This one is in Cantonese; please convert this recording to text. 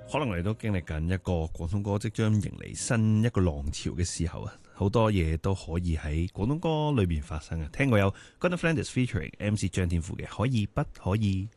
可能我哋都經歷緊一個廣東歌即將迎嚟新一個浪潮嘅時候啊，好多嘢都可以喺廣東歌裏面發生啊。聽過有 Gordon Flanders featuring MC 張天賦嘅可以不可以？